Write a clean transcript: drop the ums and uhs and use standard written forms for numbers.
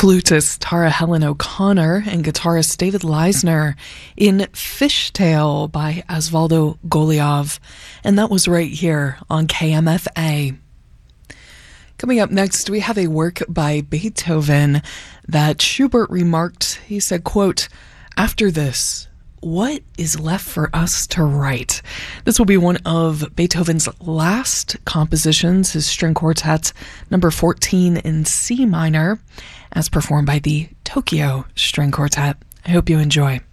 flutist Tara Helen O'Connor and guitarist David Leisner in Fishtail by Osvaldo Golijov, and that was right here on KMFA. Coming up next, we have a work by Beethoven that Schubert remarked. He said, quote, "After this, what is left for us to write?" This will be one of Beethoven's last compositions, his string quartet number 14 in C minor, as performed by the Tokyo String Quartet. I hope you enjoy.